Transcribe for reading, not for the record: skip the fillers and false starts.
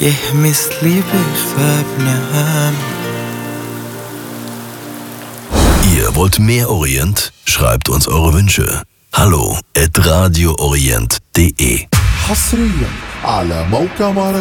يهمس لي بخفاف نهام. Ihr wollt mehr Orient? Schreibt uns eure Wünsche. Hallo@radioorient.de. حصريا على موقع